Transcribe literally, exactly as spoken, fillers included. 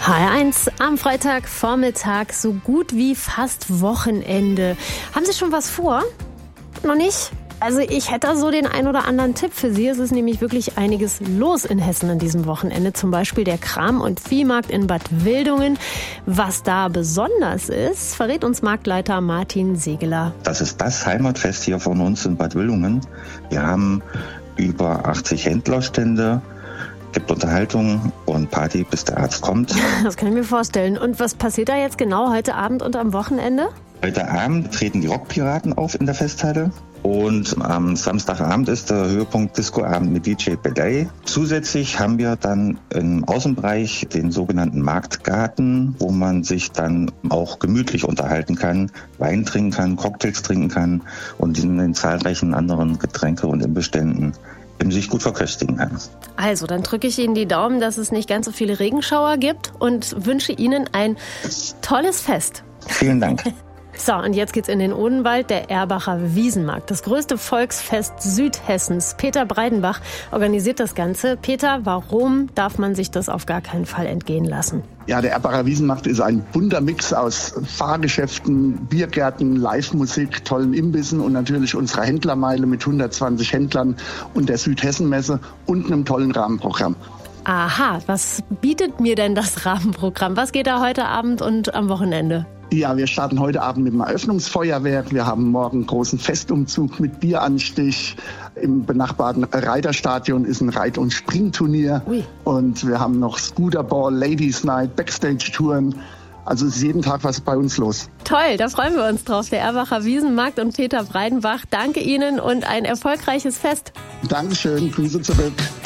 H R eins am Freitagvormittag, so gut wie fast Wochenende. Haben Sie schon was vor? Noch nicht? Also ich hätte so den ein oder anderen Tipp für Sie. Es ist nämlich wirklich einiges los in Hessen an diesem Wochenende. Zum Beispiel der Kram- und Viehmarkt in Bad Wildungen. Was da besonders ist, verrät uns Marktleiter Martin Segeler. Das ist das Heimatfest hier von uns in Bad Wildungen. Wir haben über achtzig Händlerstände. Gibt Unterhaltung und Party, bis der Arzt kommt. Das kann ich mir vorstellen. Und was passiert da jetzt genau heute Abend und am Wochenende? Heute Abend treten die Rockpiraten auf in der Festhalle. Und am Samstagabend ist der Höhepunkt Discoabend mit D J Belay. Zusätzlich haben wir dann im Außenbereich den sogenannten Marktgarten, wo man sich dann auch gemütlich unterhalten kann, Wein trinken kann, Cocktails trinken kann und in den zahlreichen anderen Getränke- und Imbissständen sich gut verköstigen kann. Also, dann drücke ich Ihnen die Daumen, dass es nicht ganz so viele Regenschauer gibt und wünsche Ihnen ein tolles Fest. Vielen Dank. So, und jetzt geht's in den Odenwald, der Erbacher Wiesenmarkt. Das größte Volksfest Südhessens. Peter Breidenbach organisiert das Ganze. Peter, warum darf man sich das auf gar keinen Fall entgehen lassen? Ja, der Erbacher Wiesenmarkt ist ein bunter Mix aus Fahrgeschäften, Biergärten, Live-Musik, tollen Imbissen und natürlich unserer Händlermeile mit hundertzwanzig Händlern und der Südhessenmesse und einem tollen Rahmenprogramm. Aha, was bietet mir denn das Rahmenprogramm? Was geht da heute Abend und am Wochenende? Ja, wir starten heute Abend mit dem Eröffnungsfeuerwerk. Wir haben morgen einen großen Festumzug mit Bieranstich. Im benachbarten Reiterstadion ist ein Reit- und Springturnier. Ui. Und wir haben noch Scooterball, Ladies Night, Backstage-Touren. Also ist jeden Tag was bei uns los. Toll, da freuen wir uns drauf. Der Erbacher Wiesenmarkt und Peter Breidenbach. Danke Ihnen und ein erfolgreiches Fest. Dankeschön, Grüße zurück.